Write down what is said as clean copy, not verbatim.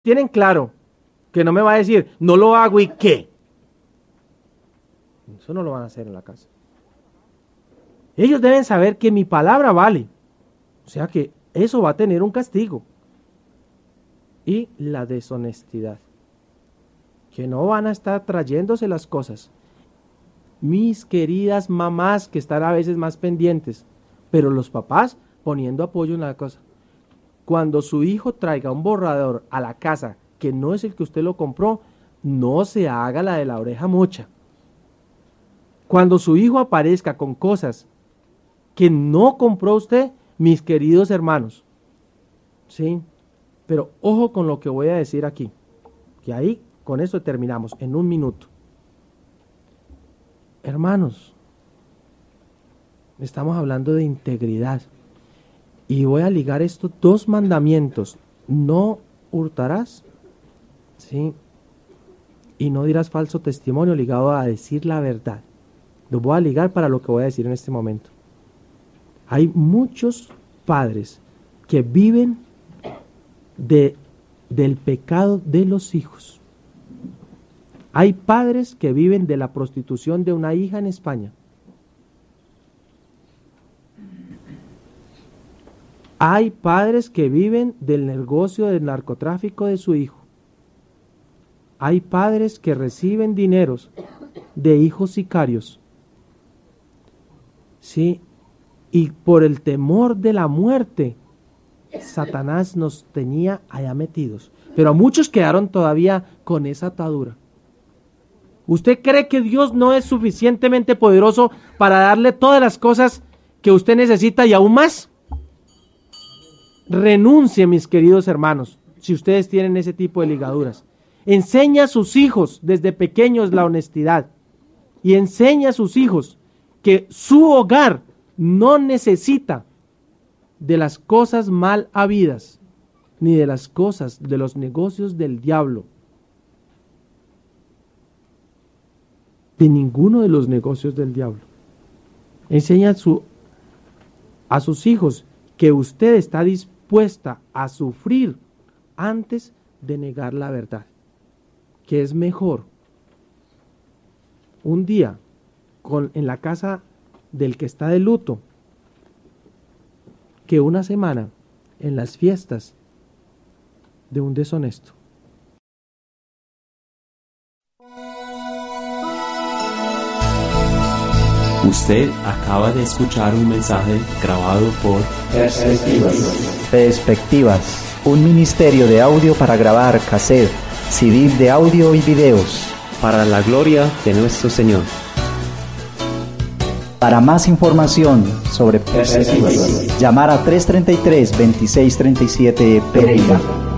tienen claro que no me va a decir, no lo hago y qué. Eso no lo van a hacer en la casa. Ellos deben saber que mi palabra vale. O sea que eso va a tener un castigo. Y la deshonestidad. Que no van a estar trayéndose las cosas. Mis queridas mamás que están a veces más pendientes, pero los papás poniendo apoyo en la cosa. Cuando su hijo traiga un borrador a la casa que no es el que usted lo compró, no se haga la de la oreja mocha. Cuando su hijo aparezca con cosas que no compró usted, mis queridos hermanos, ¿sí? Pero ojo con lo que voy a decir aquí, que ahí con eso terminamos en un minuto. Hermanos, estamos hablando de integridad y voy a ligar estos dos mandamientos: no hurtarás, ¿sí? Y no dirás falso testimonio, ligado a decir la verdad. Los voy a ligar para lo que voy a decir en este momento. Hay muchos padres que viven del pecado de los hijos. Hay padres que viven de la prostitución de una hija en España. Hay padres que viven del negocio del narcotráfico de su hijo. Hay padres que reciben dineros de hijos sicarios. Sí, y por el temor de la muerte, Satanás nos tenía allá metidos. Pero muchos quedaron todavía con esa atadura. ¿Usted cree que Dios no es suficientemente poderoso para darle todas las cosas que usted necesita y aún más? Renuncie, mis queridos hermanos, si ustedes tienen ese tipo de ligaduras. Enseña a sus hijos desde pequeños la honestidad. Y enseña a sus hijos que su hogar no necesita de las cosas mal habidas, ni de las cosas, de los negocios del diablo. De ninguno de los negocios del diablo. Enseña a sus hijos que usted está dispuesta a sufrir antes de negar la verdad. Que es mejor un día en la casa del que está de luto que una semana en las fiestas de un deshonesto. Usted acaba de escuchar un mensaje grabado por Perspectivas, un ministerio de audio para grabar cassette, CD de audio y videos. para la gloria de nuestro Señor. Para más información sobre Perspectivas, llamar a 333-2637 Pereira.